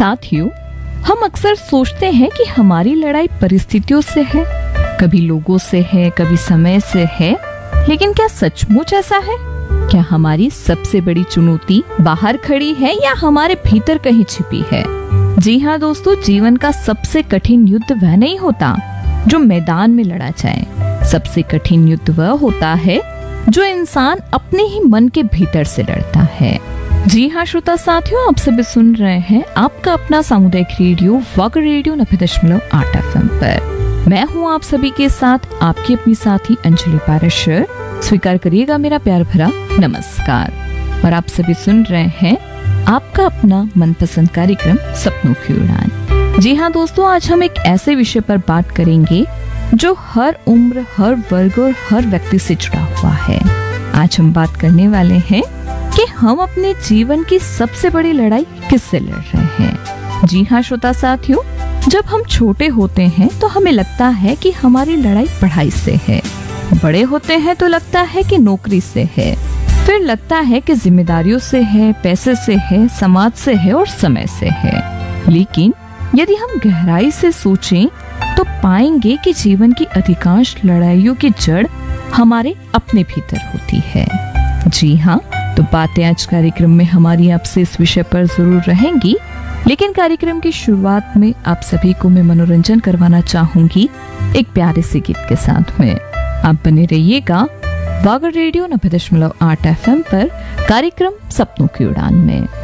साथियों, हम अक्सर सोचते हैं कि हमारी लड़ाई परिस्थितियों से है, कभी लोगों से है, कभी समय से है, लेकिन क्या सचमुच ऐसा है? क्या हमारी सबसे बड़ी चुनौती बाहर खड़ी है या हमारे भीतर कहीं छिपी है? जी हाँ दोस्तों, जीवन का सबसे कठिन युद्ध वह नहीं होता जो मैदान में लड़ा जाए। सबसे कठिन युद्ध वह होता है जो इंसान अपने ही मन के भीतर से लड़ता है। जी हाँ श्रोता साथियों, आप सभी सुन रहे हैं आपका अपना सामुदायिक रेडियो वागर रेडियो 90.8 FM पर। मैं हूँ आप सभी के साथ आपकी अपनी साथी अंजलि पाराशर। स्वीकार करिएगा मेरा प्यार भरा नमस्कार। और आप सभी सुन रहे हैं आपका अपना मनपसंद कार्यक्रम सपनों की उड़ान। जी हाँ दोस्तों, आज हम एक ऐसे विषय पर बात करेंगे जो हर उम्र, हर वर्ग और हर व्यक्ति से जुड़ा हुआ है। आज हम बात करने वाले हैं कि हम अपने जीवन की सबसे बड़ी लड़ाई किससे लड़ रहे हैं। जी हाँ श्रोता साथियों, जब हम छोटे होते हैं तो हमें लगता है कि हमारी लड़ाई पढ़ाई से है, बड़े होते हैं तो लगता है कि नौकरी से है, फिर लगता है कि जिम्मेदारियों से है, पैसे से है, समाज से है और समय से है। लेकिन यदि हम गहराई से सोचें तो पाएंगे कि जीवन की अधिकांश लड़ाइयों की जड़ हमारे अपने भीतर होती है। जी हाँ, तो बातें आज कार्यक्रम में हमारी आपसे इस विषय पर जरूर रहेंगी, लेकिन कार्यक्रम की शुरुआत में आप सभी को मैं मनोरंजन करवाना चाहूंगी एक प्यारे से गीत के साथ में। आप बने रहिएगा वागर रेडियो 90.8 FM पर कार्यक्रम सपनों की उड़ान में।